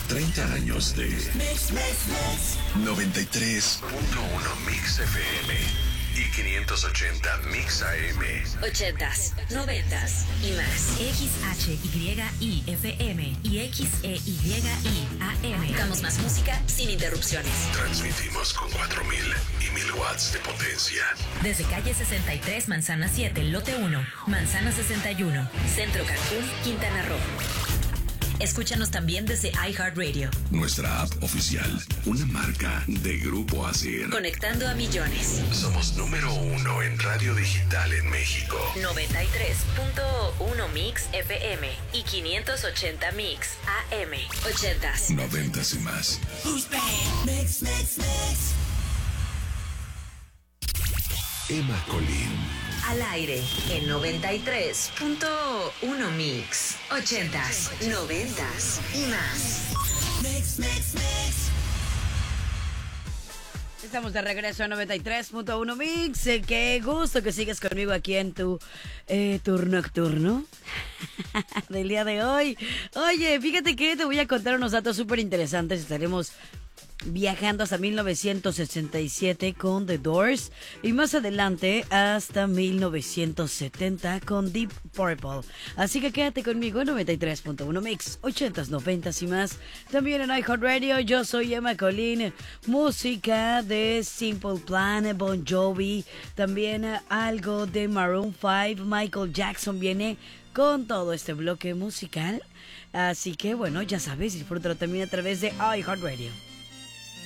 30 años de 93.1 Mix FM y 580 Mix AM. 80s, 90s y más. XHYI FM y XEYI AM. Damos más música sin interrupciones. Transmitimos con 4,000 y 1,000 watts de potencia. Desde calle 63, Manzana 7, lote 1, Manzana 61, Centro Cancún, Quintana Roo. Escúchanos también desde iHeartRadio. Nuestra app oficial, una marca de Grupo ASIR. Conectando a millones. Somos número 1 en radio digital en México. 93.1 Mix FM y 580 Mix AM. 80s. 90s y más. Mix. Emma Colín. Al aire en 93.1 Mix. 80s, 90s y más. Mix. Estamos de regreso a 93.1 Mix. Qué gusto que sigues conmigo aquí en tu tour nocturno del día de hoy. Oye, fíjate que te voy a contar unos datos súper interesantes. Estaremos viajando hasta 1967 con The Doors y más adelante hasta 1970 con Deep Purple. Así que quédate conmigo en 93.1 Mix, 80s, 90s y más. También en iHeartRadio. Yo soy Emma Colín. Música de Simple Plan, Bon Jovi, también algo de Maroon 5. Michael Jackson viene con todo este bloque musical. Así que bueno, ya sabes, disfrútalo también a través de iHeartRadio.